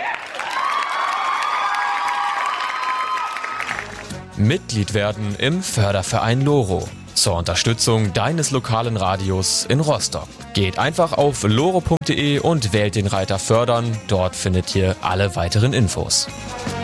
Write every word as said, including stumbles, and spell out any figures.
Mitglied werden im Förderverein Loro. Zur Unterstützung deines lokalen Radios in Rostock. Geht einfach auf loro punkt de und wählt den Reiter Fördern. Dort findet ihr alle weiteren Infos.